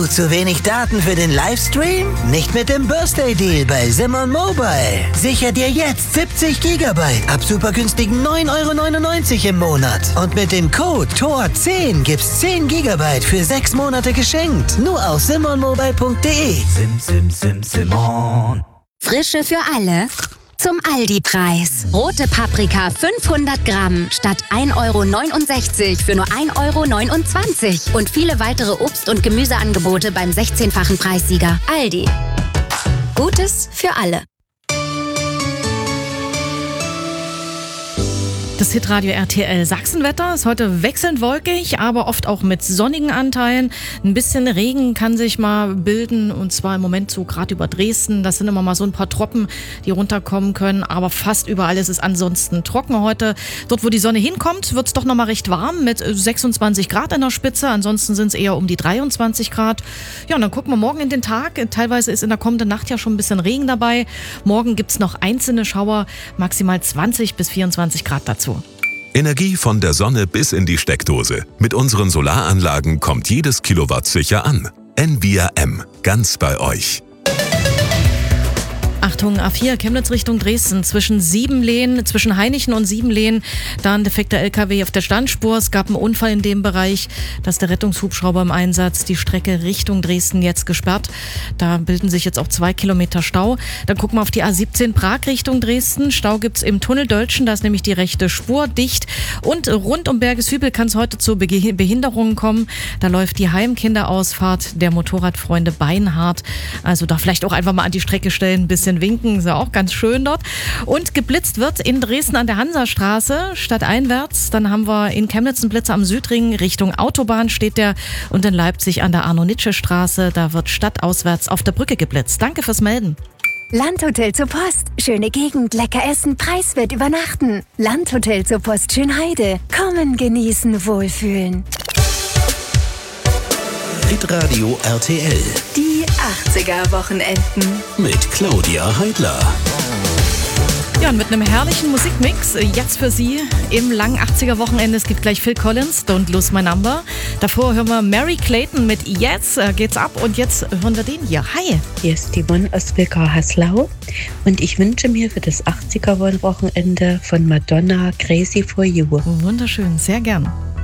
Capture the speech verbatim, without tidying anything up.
zu wenig Daten für den Livestream? Nicht mit dem Birthday Deal bei Simon Mobile. Sicher dir jetzt siebzig Gigabyte ab super günstigen neun Euro neunundneunzig im Monat. Und mit dem Code T O R zehn gibt's zehn Gigabyte für sechs Monate geschenkt. Nur auf simon mobile punkt de. Sim, sim, sim, Simon. Frische für alle. Zum Aldi-Preis. Rote Paprika fünfhundert Gramm statt ein Euro neunundsechzig für nur ein Euro neunundzwanzig. Und viele weitere Obst- und Gemüseangebote beim sechzehnfachen Preissieger. Aldi. Gutes für alle. Das Hitradio R T L Sachsenwetter ist heute wechselnd wolkig, aber oft auch mit sonnigen Anteilen. Ein bisschen Regen kann sich mal bilden, und zwar im Moment so gerade über Dresden. Das sind immer mal so ein paar Tropfen, die runterkommen können, aber fast überall ist es ansonsten trocken heute. Dort, wo die Sonne hinkommt, wird es doch noch mal recht warm mit sechsundzwanzig Grad in der Spitze. Ansonsten sind es eher um die dreiundzwanzig Grad. Ja, und dann gucken wir morgen in den Tag. Teilweise ist in der kommenden Nacht ja schon ein bisschen Regen dabei. Morgen gibt es noch einzelne Schauer, maximal zwanzig bis vierundzwanzig Grad dazu. Energie von der Sonne bis in die Steckdose. Mit unseren Solaranlagen kommt jedes Kilowatt sicher an. N V I A M, ganz bei euch. Achtung, A vier, Chemnitz Richtung Dresden, zwischen Siebenlehen, zwischen Hainichen und Siebenlehen, da ein defekter L K W auf der Standspur. Es gab einen Unfall in dem Bereich, da ist der Rettungshubschrauber im Einsatz. Die Strecke Richtung Dresden jetzt gesperrt. Da bilden sich jetzt auch zwei Kilometer Stau. Dann gucken wir auf die A siebzehn Prag Richtung Dresden. Stau gibt's im Tunnel Döltschen, da ist nämlich die rechte Spur dicht. Und rund um Bergeshübel kann es heute zu Behinderungen kommen. Da läuft die Heimkinderausfahrt der Motorradfreunde Beinhardt. Also da vielleicht auch einfach mal an die Strecke stellen, ein bisschen winken, ist ja auch ganz schön dort. Und geblitzt wird in Dresden an der Hansastraße stadteinwärts. Dann haben wir in Chemnitz einen Blitzer am Südring, Richtung Autobahn steht der, und in Leipzig an der Arno-Nitsche-Straße, da wird stadtauswärts auf der Brücke geblitzt. Danke fürs Melden. Landhotel zur Post. Schöne Gegend, lecker essen, preiswert übernachten. Landhotel zur Post Schönheide. Kommen, genießen, wohlfühlen. Hitradio R T L. Die achtziger-Wochenenden. Mit Claudia Heidler. Ja, und mit einem herrlichen Musikmix jetzt für Sie im langen achtziger-Wochenende. Es gibt gleich Phil Collins, Don't Lose My Number. Davor hören wir Mary Clayton mit Yes, geht's ab. Und jetzt hören wir den hier. Hi. Hier ist die Yvonne aus Wilkau-Haslau und ich wünsche mir für das achtziger-Wochenende von Madonna Crazy for You. Wunderschön, sehr gern.